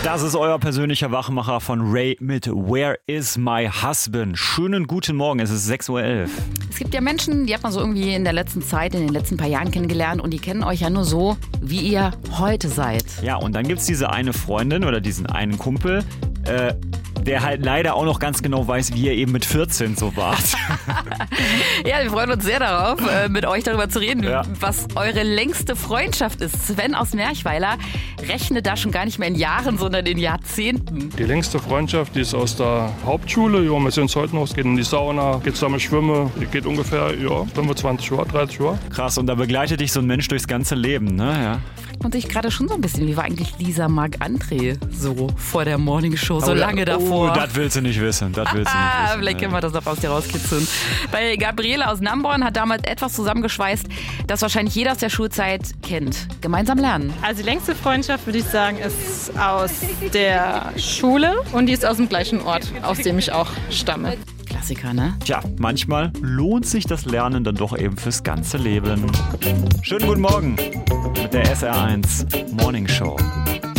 Das ist euer persönlicher Wachmacher von Ray mit Where is my husband? Schönen guten Morgen, es ist 6.11 Uhr. Es gibt ja Menschen, die hat man so irgendwie in der letzten Zeit, in den letzten paar Jahren kennengelernt und die kennen euch ja nur so, wie ihr heute seid. Ja, und dann gibt's diese eine Freundin oder diesen einen Kumpel, der halt leider auch noch ganz genau weiß, wie ihr eben mit 14 so wart. Ja, wir freuen uns sehr darauf, mit euch darüber zu reden, was eure längste Freundschaft ist. Sven aus Merchweiler rechnet da schon gar nicht mehr in Jahren, sondern in Jahrzehnten. Die längste Freundschaft, die ist aus der Hauptschule. Ja, wir sind heute noch, es geht in die Sauna, geht zusammen schwimmen. Die geht ungefähr 25 Jahre, 30 Jahre. Krass, und da begleitet dich so ein Mensch durchs ganze Leben, ne? Ja. Fragt man sich gerade schon so ein bisschen, wie war eigentlich Lisa Marc-André so vor der Morningshow, so lange davor? Oh, das willst du nicht wissen. Vielleicht können wir das noch aus dir rauskitzeln. Bei Gabriele aus Namborn hat damals etwas zusammengeschweißt, das wahrscheinlich jeder aus der Schulzeit kennt. Gemeinsam lernen. Also die längste Freundschaft, würde ich sagen, ist aus der Schule und die ist aus dem gleichen Ort, aus dem ich auch stamme. Klassiker, ne? Tja, manchmal lohnt sich das Lernen dann doch eben fürs ganze Leben. Schönen guten Morgen mit der SR1 Morning Show.